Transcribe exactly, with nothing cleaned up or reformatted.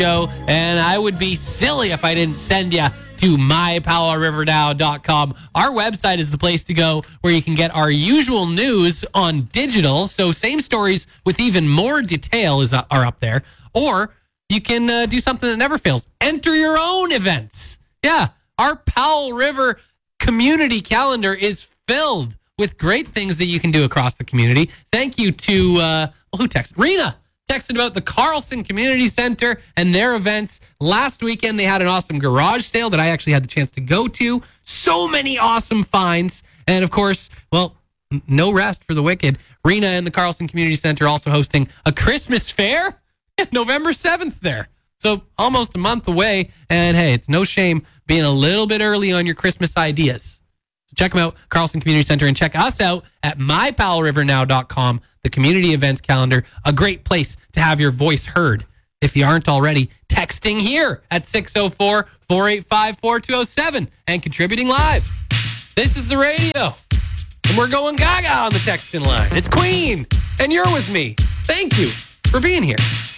show, and I would be silly if I didn't send you to my powell river now dot com. Our website is the place to go where you can get our usual news on digital. So same stories with even more detail is are up there. Or you can uh, do something that never fails. Enter your own events. Yeah, our Powell River community calendar is filled with great things that you can do across the community. Thank you to, uh, well, who texted? Rena texted about the Carlson Community Center and their events. Last weekend, they had an awesome garage sale that I actually had the chance to go to. So many awesome finds. And of course, well, no rest for the wicked. Rena and the Carlson Community Center also hosting a Christmas fair November seventh there. So almost a month away. And hey, it's no shame being a little bit early on your Christmas ideas. So check them out, Carlson Community Center, and check us out at my powell river now dot com, the community events calendar, a great place to have your voice heard. If you aren't already, texting here at six oh four, four eight five, four two oh seven and contributing live. This is the radio, and we're going gaga on the texting line. It's Queen, and you're with me. Thank you for being here.